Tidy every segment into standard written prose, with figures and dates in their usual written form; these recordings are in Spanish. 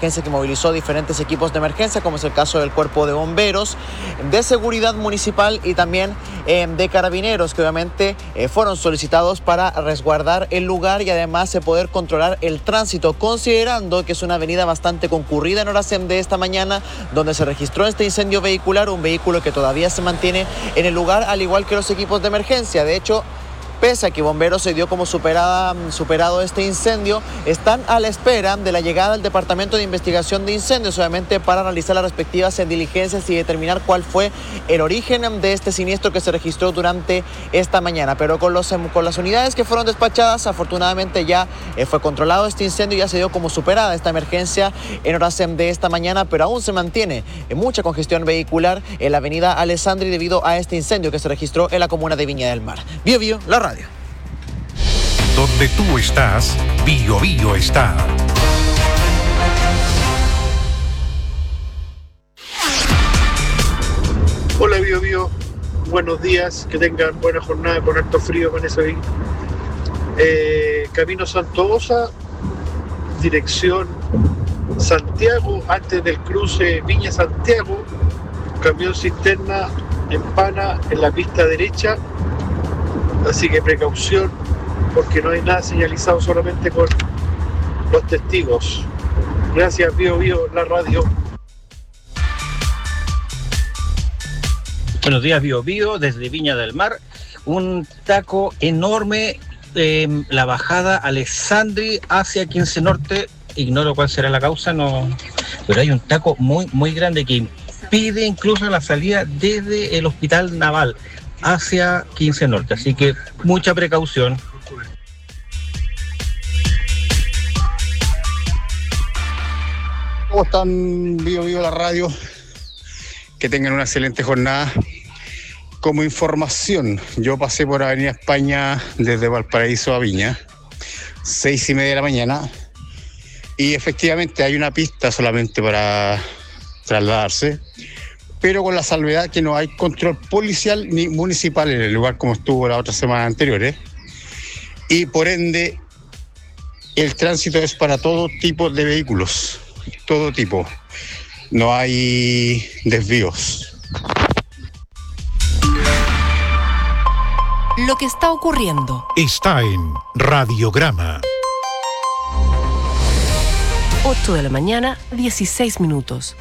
emergencia que movilizó diferentes equipos de emergencia, como es el caso del Cuerpo de Bomberos, de Seguridad Municipal y también de Carabineros, que obviamente fueron solicitados para resguardar el lugar y además poder controlar el tránsito, considerando que es una avenida bastante concurrida en horas de esta mañana, donde se registró este incendio vehicular, un vehículo que todavía se mantiene en el lugar, al igual que los equipos de emergencia. De hecho, pese a que Bomberos se dio como superado este incendio, están a la espera de la llegada del Departamento de Investigación de Incendios, obviamente para realizar las respectivas diligencias y determinar cuál fue el origen de este siniestro que se registró durante esta mañana. Pero con las unidades que fueron despachadas, afortunadamente ya fue controlado este incendio y ya se dio como superada esta emergencia en horas de esta mañana, pero aún se mantiene mucha congestión vehicular en la avenida Alessandri debido a este incendio que se registró en la comuna de Viña del Mar. Bio Bio, la radio. Donde tú estás, Bio Bio está. Hola Bio Bio, buenos días, que tengan buena jornada con harto frío, con eso ahí. Camino Santo Osa, dirección Santiago, antes del cruce Viña Santiago, camión cisterna empana en la pista derecha, así que precaución, porque no hay nada señalizado, solamente con los testigos. Gracias, Bio Bio, la radio. Buenos días, Bio Bio, desde Viña del Mar. Un taco enorme, la bajada Alessandri hacia 15 Norte. Ignoro cuál será la causa, no, pero hay un taco muy, muy grande que impide incluso la salida desde el Hospital Naval hacia 15 Norte. Así que mucha precaución. ¿Cómo están, Bio Bio la radio? Que tengan una excelente jornada. Como información, yo pasé por Avenida España desde Valparaíso a Viña, 6:30 de la mañana, y efectivamente hay una pista solamente para trasladarse, pero con la salvedad que no hay control policial ni municipal en el lugar como estuvo la otra semana anteriores, y por ende el tránsito es para todo tipo de vehículos. Todo tipo, no hay desvíos. Lo que está ocurriendo Está en Radiograma. 8 de la mañana, 16 minutos.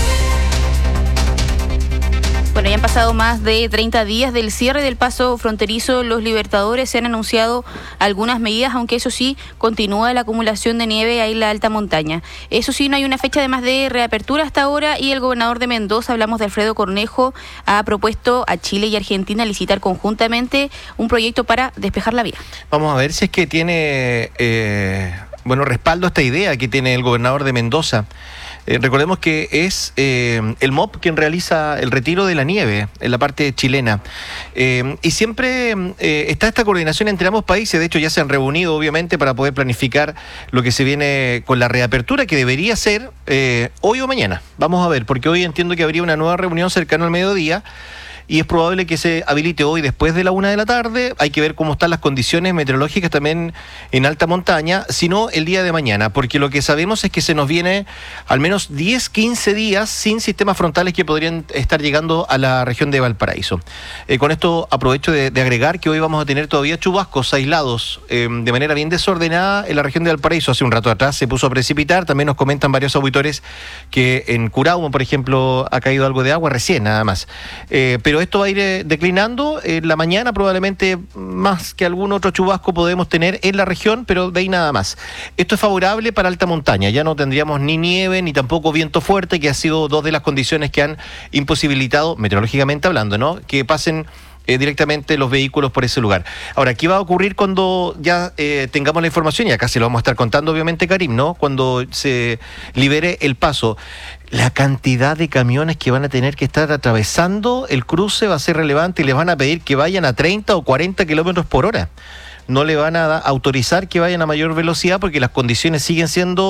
Bueno, ya han pasado más de 30 días del cierre del paso fronterizo Los Libertadores. Se han anunciado algunas medidas, aunque eso sí, continúa la acumulación de nieve ahí en la alta montaña. Eso sí, no hay una fecha además de reapertura hasta ahora, y el gobernador de Mendoza, hablamos de Alfredo Cornejo, ha propuesto a Chile y Argentina licitar conjuntamente un proyecto para despejar la vía. Vamos a ver si es que tiene respaldo esta idea que tiene el gobernador de Mendoza. Recordemos que es el MOP quien realiza el retiro de la nieve en la parte chilena. Y siempre está esta coordinación entre ambos países. De hecho, ya se han reunido, obviamente, para poder planificar lo que se viene con la reapertura, que debería ser hoy o mañana. Vamos a ver, porque hoy entiendo que habría una nueva reunión cercana al mediodía. Y es probable que se habilite hoy después de la 1 de la tarde. Hay que ver cómo están las condiciones meteorológicas también en alta montaña, sino el día de mañana, porque lo que sabemos es que se nos viene al menos 10, 15 días sin sistemas frontales que podrían estar llegando a la región de Valparaíso. Con esto aprovecho de agregar que hoy vamos a tener todavía chubascos aislados de manera bien desordenada en la región de Valparaíso. Hace un rato atrás se puso a precipitar. También nos comentan varios auditores que en Curaumo, por ejemplo, ha caído algo de agua recién, nada más. Pero esto va a ir declinando. En la mañana probablemente más que algún otro chubasco podemos tener en la región, pero de ahí nada más. Esto es favorable para alta montaña. Ya no tendríamos ni nieve ni tampoco viento fuerte, que ha sido dos de las condiciones que han imposibilitado, meteorológicamente hablando, ¿no?, que pasen directamente los vehículos por ese lugar. Ahora, ¿qué va a ocurrir cuando ya tengamos la información? Y acá se lo vamos a estar contando, obviamente, Karim, ¿no? Cuando se libere el paso. La cantidad de camiones que van a tener que estar atravesando el cruce va a ser relevante y les van a pedir que vayan a 30 o 40 kilómetros por hora. No le van a autorizar que vayan a mayor velocidad porque las condiciones siguen siendo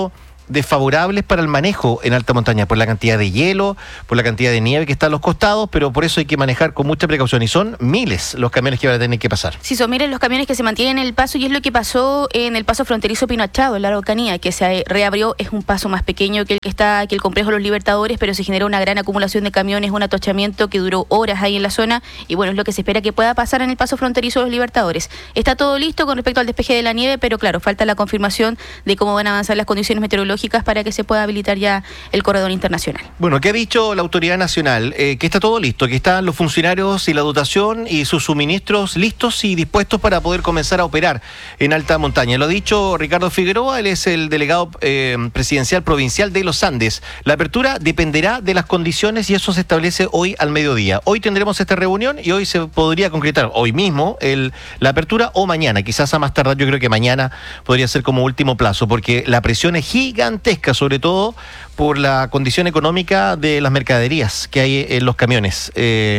desfavorables para el manejo en alta montaña, por la cantidad de hielo, por la cantidad de nieve que está a los costados, pero por eso hay que manejar con mucha precaución, y son miles los camiones que van a tener que pasar. Sí, son miles los camiones que se mantienen en el paso, y es lo que pasó en el paso fronterizo Pino Achado, en la Araucanía, que se reabrió. Es un paso más pequeño que el complejo Los Libertadores, pero se generó una gran acumulación de camiones, un atochamiento que duró horas ahí en la zona, y bueno, es lo que se espera que pueda pasar en el paso fronterizo Los Libertadores. Está todo listo con respecto al despeje de la nieve, pero claro, falta la confirmación de cómo van a avanzar las condiciones meteorológicas para que se pueda habilitar ya el corredor internacional. Bueno, ¿qué ha dicho la autoridad nacional? Que está todo listo, que están los funcionarios y la dotación y sus suministros listos y dispuestos para poder comenzar a operar en alta montaña. Lo ha dicho Ricardo Figueroa, él es el delegado presidencial provincial de los Andes. La apertura dependerá de las condiciones y eso se establece hoy al mediodía. Hoy tendremos esta reunión y hoy se podría concretar hoy mismo la apertura, o mañana, quizás a más tardar. Yo creo que mañana podría ser como último plazo, porque la presión es gigantesca, sobre todo por la condición económica de las mercaderías que hay en los camiones.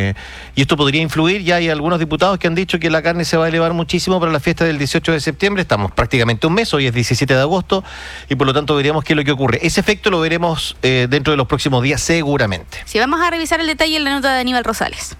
Y esto podría influir. Ya hay algunos diputados que han dicho que la carne se va a elevar muchísimo para la fiesta del 18 de septiembre. Estamos prácticamente un mes, hoy es 17 de agosto, y por lo tanto veríamos qué es lo que ocurre. Ese efecto lo veremos dentro de los próximos días seguramente. Sí, vamos a revisar el detalle en la nota de Aníbal Rosales.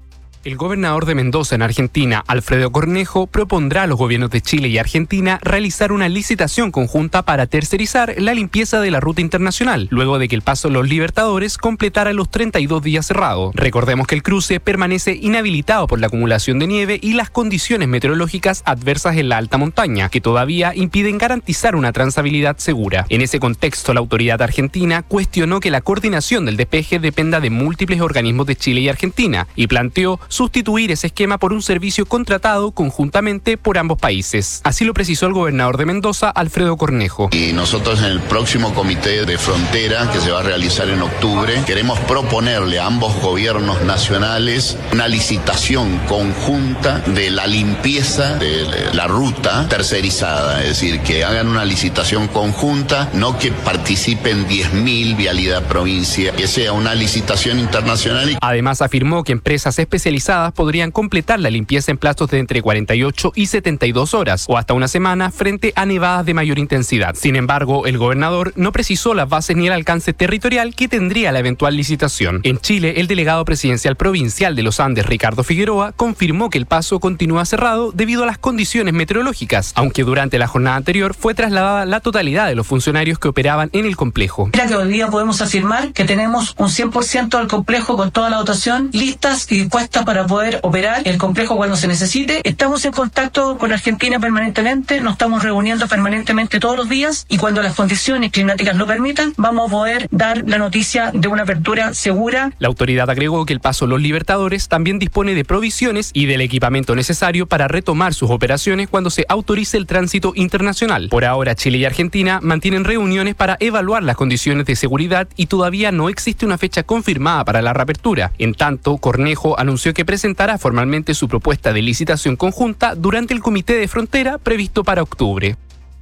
El gobernador de Mendoza en Argentina, Alfredo Cornejo, propondrá a los gobiernos de Chile y Argentina realizar una licitación conjunta para tercerizar la limpieza de la ruta internacional, luego de que el paso Los Libertadores completara los 32 días cerrado. Recordemos que el cruce permanece inhabilitado por la acumulación de nieve y las condiciones meteorológicas adversas en la alta montaña, que todavía impiden garantizar una trazabilidad segura. En ese contexto, la autoridad argentina cuestionó que la coordinación del despeje dependa de múltiples organismos de Chile y Argentina, y planteó sustituir ese esquema por un servicio contratado conjuntamente por ambos países. Así lo precisó el gobernador de Mendoza, Alfredo Cornejo. Y nosotros en el próximo comité de frontera, que se va a realizar en octubre, queremos proponerle a ambos gobiernos nacionales una licitación conjunta de la limpieza de la ruta tercerizada, es decir, que hagan una licitación conjunta, no que participen 10.000 Vialidad Provincia, que sea una licitación internacional. Además afirmó que empresas especializadas podrían completar la limpieza en plazos de entre 48 y 72 horas o hasta una semana frente a nevadas de mayor intensidad. Sin embargo, el gobernador no precisó las bases ni el alcance territorial que tendría la eventual licitación. En Chile, el delegado presidencial provincial de los Andes, Ricardo Figueroa, confirmó que el paso continúa cerrado debido a las condiciones meteorológicas, aunque durante la jornada anterior fue trasladada la totalidad de los funcionarios que operaban en el complejo. Mira que hoy día podemos afirmar que tenemos un 100% del complejo con toda la dotación listas y dispuestas para poder operar el complejo cuando se necesite. Estamos en contacto con Argentina permanentemente, nos estamos reuniendo permanentemente todos los días, y cuando las condiciones climáticas lo permitan, vamos a poder dar la noticia de una apertura segura. La autoridad agregó que el paso Los Libertadores también dispone de provisiones y del equipamiento necesario para retomar sus operaciones cuando se autorice el tránsito internacional. Por ahora, Chile y Argentina mantienen reuniones para evaluar las condiciones de seguridad y todavía no existe una fecha confirmada para la reapertura. En tanto, Cornejo anunció que presentará formalmente su propuesta de licitación conjunta durante el comité de frontera previsto para octubre.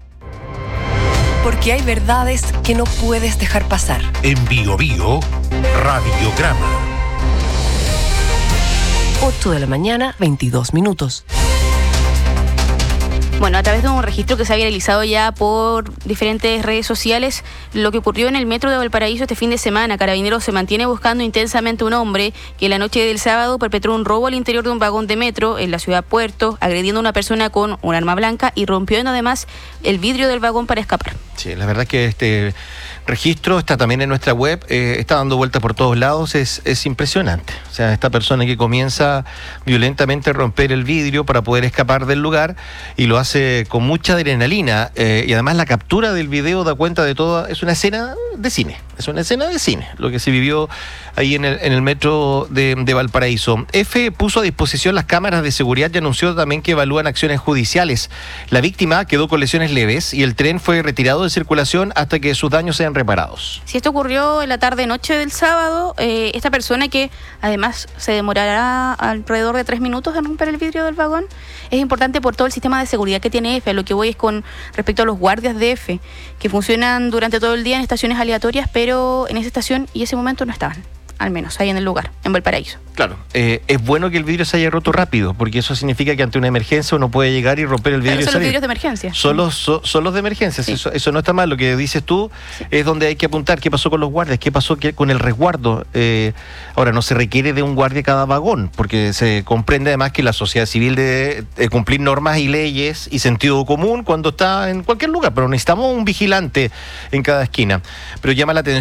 Porque hay verdades que no puedes dejar pasar. En Bio Bio, Radiograma. 8 de la mañana, 22 minutos. Bueno, a través de un registro que se ha viralizado ya por diferentes redes sociales, lo que ocurrió en el metro de Valparaíso este fin de semana. Carabineros se mantiene buscando intensamente a un hombre que la noche del sábado perpetró un robo al interior de un vagón de metro en la ciudad Puerto, agrediendo a una persona con un arma blanca y rompiendo además el vidrio del vagón para escapar. Sí, la verdad que este registro está también en nuestra web, está dando vueltas por todos lados, es impresionante. O sea, esta persona que comienza violentamente a romper el vidrio para poder escapar del lugar, y lo hace con mucha adrenalina, y además la captura del video da cuenta de todo. Es una escena de cine, lo que se vivió ahí en el metro de Valparaíso. EFE puso a disposición las cámaras de seguridad y anunció también que evalúan acciones judiciales. La víctima quedó con lesiones leves y el tren fue retirado de circulación hasta que sus daños sean reparados. Si esto ocurrió en la tarde-noche del sábado, esta persona, que además se demorará alrededor de 3 minutos en romper el vidrio del vagón, es importante por todo el sistema de seguridad que tiene EFE. A lo que voy es con respecto a los guardias de EFE, que funcionan durante todo el día en estaciones aleatorias, pero en esa estación y ese momento no estaban. al menos, ahí en el lugar, en Valparaíso. Claro, es bueno que el vidrio se haya roto rápido, porque eso significa que ante una emergencia uno puede llegar y romper el vidrio. Pero son los vidrios de emergencia. Son los de emergencia, sí. Eso no está mal. Lo que dices tú es donde hay que apuntar qué pasó con los guardias, qué pasó con el resguardo. Ahora, no se requiere de un guardia cada vagón, porque se comprende además que la sociedad civil debe cumplir normas y leyes y sentido común cuando está en cualquier lugar, pero necesitamos un vigilante en cada esquina. Pero llama la atención